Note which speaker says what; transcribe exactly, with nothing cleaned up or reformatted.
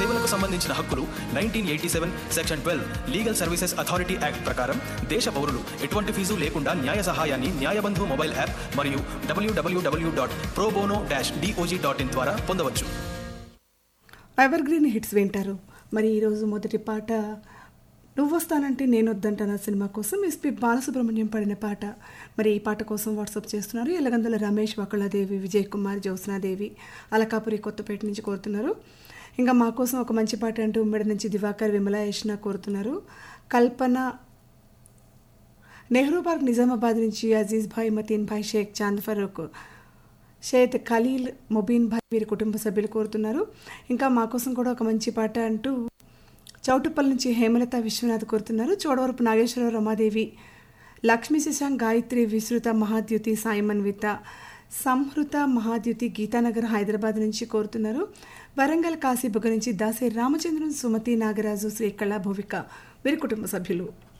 Speaker 1: సేవలకు సంబంధించిన హక్కులు nineteen eighty seven section twelve legal services authority act ప్రకారం దేశ పౌరులు ఎటువంటి ఫీజు లేకుండా న్యాయ సహాయాన్ని న్యాయబంధు మొబైల్ యాప్ మరియు డబ్ల్యూడబ్ల్యూడబ్ల్యూ dot pro bono dash DOJ dot in ద్వారా పొందవచ్చు.
Speaker 2: ఎవర్ గ్రీన్ హిట్స్ వింటారు. మరి ఈరోజు మొదటి పాట నువ్వు వస్తానంటే నేను వద్దంటాను సినిమా కోసం ఎస్పి బాలసుబ్రహ్మణ్యం పాడిన పాట. మరి ఈ పాట కోసం వాట్సాప్ చేస్తున్నారు ఎల్లగందుల రమేష్, వకుళాదేవి, విజయ్ కుమార్, జ్యోత్స్నాదేవి అలకాపురి కొత్తపేట నుంచి కోరుతున్నారు. ఇంకా మా కోసం ఒక మంచి పాట అంటూ ఉమ్మడి నుంచి దివాకర్, విమల, యష్ణ కోరుతున్నారు. కల్పన నెహ్రూ పార్క్ నిజామాబాద్ నుంచి అజీజ్ భాయ్, మతీన్ భాయ్, షేక్ చాంద్ ఫరూక్, షేత్ ఖలీల్, ముబీన్ భాయ్ వీరి కుటుంబ సభ్యులు కోరుతున్నారు. ఇంకా మా కోసం కూడా ఒక మంచి పాట అంటూ చౌటుప్పల్ నుంచి హేమలత, విశ్వనాథ్ కోరుతున్నారు. చోడవరపు నాగేశ్వరరావు, రమాదేవి, లక్ష్మీ శశాంక్, గాయత్రి, విశ్రుత, మహాద్యుతి, సాయిమన్విత, సంహృత, మహాద్యుతి గీతానగర్ హైదరాబాద్ నుంచి కోరుతున్నారు. వరంగల్ కాశీబుగ్గ నుంచి దాసే రామచంద్రన్, సుమతి, నాగరాజు, శ్రీకళ, భువిక వీరి కుటుంబ సభ్యులు.